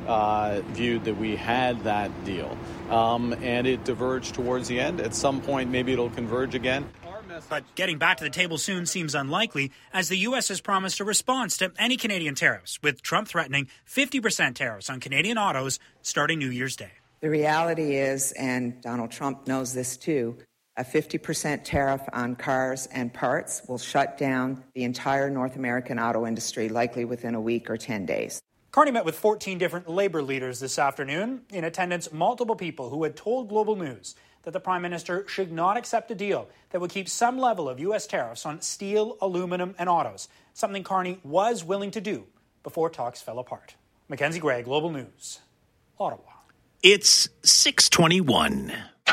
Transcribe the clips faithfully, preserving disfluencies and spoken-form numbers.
uh, viewed that we had that deal. Um, and it diverged towards the end. At some point, maybe it'll converge again. But getting back to the table soon seems unlikely, as the U S has promised a response to any Canadian tariffs, with Trump threatening fifty percent tariffs on Canadian autos starting New Year's Day. The reality is, and Donald Trump knows this too, a fifty percent tariff on cars and parts will shut down the entire North American auto industry, likely within a week or ten days. Carney met with fourteen different labor leaders this afternoon. In attendance, multiple people who had told Global News that the Prime Minister should not accept a deal that would keep some level of U S tariffs on steel, aluminum, and autos, something Carney was willing to do before talks fell apart. Mackenzie Gray, Global News, Ottawa. It's six twenty-one.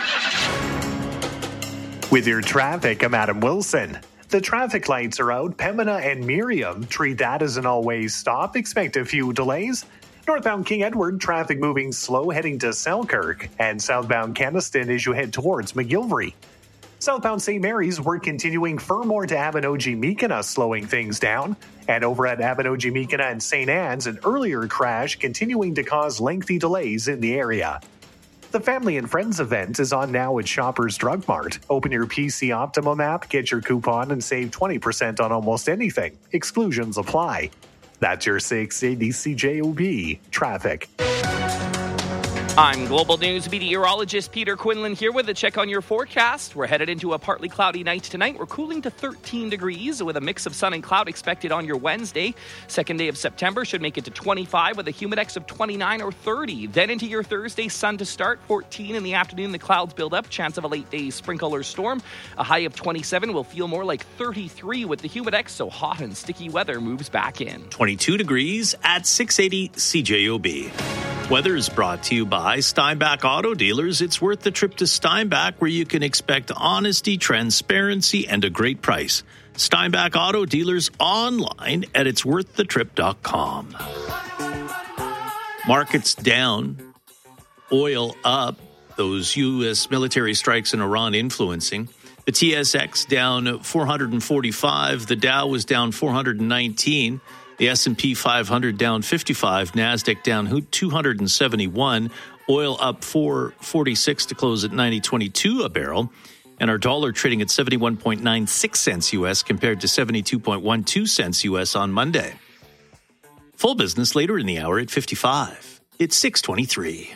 With your traffic, I'm Adam Wilson. The traffic lights are out. Pembina and Miriam, treat that as an always stop. Expect a few delays. Northbound King Edward, traffic moving slow heading to Selkirk, and southbound Keniston as you head towards McGillivray. Southbound Saint Mary's, we're continuing Fermor to Abinogi-Meekina, slowing things down. And over at Abinogi-Meekina and Saint Anne's, an earlier crash continuing to cause lengthy delays in the area. The Family and Friends event is on now at Shoppers Drug Mart. Open your P C Optimum app, get your coupon, and save twenty percent on almost anything. Exclusions apply. That's your six eighty C J O B traffic. I'm Global News meteorologist Peter Quinlan here with a check on your forecast. We're headed into a partly cloudy night tonight. We're cooling to thirteen degrees with a mix of sun and cloud expected on your Wednesday. Second day of September should make it to twenty-five with a humidex of twenty-nine or thirty. Then into your Thursday, sun to start, fourteen in the afternoon. The clouds build up, chance of a late day sprinkle or storm. A high of twenty-seven will feel more like thirty-three with the humidex, so hot and sticky weather moves back in. twenty-two degrees at six eighty C J O B. Weather is brought to you by Steinbach Auto Dealers. It's worth the trip to Steinbach, where you can expect honesty, transparency, and a great price. Steinbach Auto Dealers online at its worth the trip dot com. Markets down, oil up, those U S military strikes in Iran influencing. The T S X down four hundred forty-five, the Dow was down four hundred nineteen. The S and P five hundred down fifty-five, NASDAQ down two hundred seventy-one, oil up four forty-six to close at ninety twenty-two a barrel, and our dollar trading at seventy-one point nine six cents U S compared to seventy-two point one two cents U S on Monday. Full business later in the hour at fifty-five. It's six twenty-three.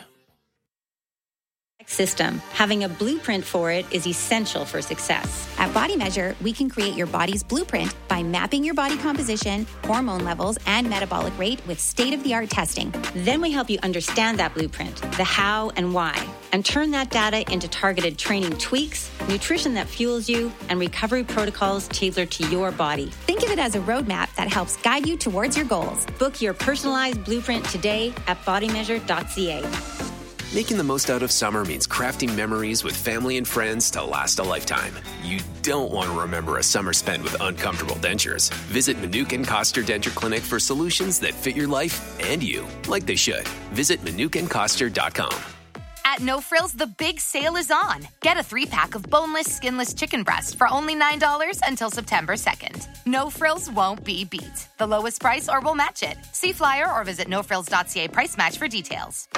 System. Having a blueprint for it is essential for success. At Body Measure, we can create your body's blueprint by mapping your body composition, hormone levels, and metabolic rate with state-of-the-art testing. Then we help you understand that blueprint, the how and why, and turn that data into targeted training tweaks, nutrition that fuels you, and recovery protocols tailored to your body. Think of it as a roadmap that helps guide you towards your goals. Book your personalized blueprint today at body measure dot c a. Making the most out of summer means crafting memories with family and friends to last a lifetime. You don't want to remember a summer spent with uncomfortable dentures. Visit Manukin Koster Denture Clinic for solutions that fit your life and you, like they should. Visit manukin koster dot com. At No Frills, the big sale is on. Get a three-pack of boneless, skinless chicken breast for only nine dollars until September second. No Frills won't be beat. The lowest price or we'll match it. See flyer or visit no frills dot c a price match for details.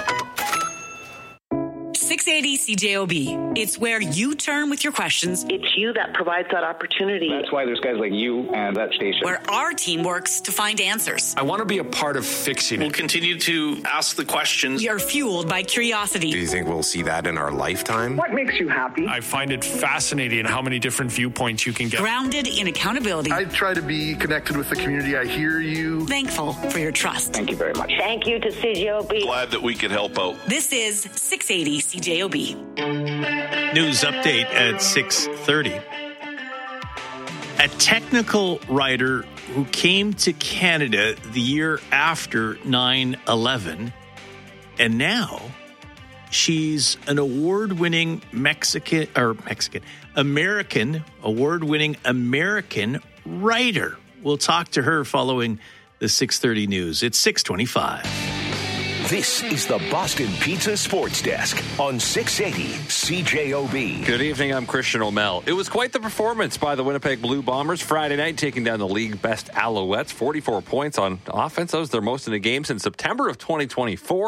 six eighty C J O B. It's where you turn with your questions. It's you that provides that opportunity. That's why there's guys like you and that station. Where our team works to find answers. I want to be a part of fixing it. We'll continue to ask the questions. We are fueled by curiosity. Do you think we'll see that in our lifetime? What makes you happy? I find it fascinating how many different viewpoints you can get. Grounded in accountability. I try to be connected with the community. I hear you. Thankful for your trust. Thank you very much. Thank you to C J O B. Glad that we could help out. This is six eighty C J O B. News update at six thirty. A technical writer who came to Canada the year after nine eleven, and now she's an award-winning Mexican or Mexican American award-winning American writer. We'll talk to her following the six thirty news. It's six twenty-five. This is the Boston Pizza Sports Desk on six eighty C J O B. Good evening, I'm Christian O'Mell. It was quite the performance by the Winnipeg Blue Bombers Friday night, taking down the league best Alouettes, forty-four points on offense. That was their most in a game since September of twenty twenty-four.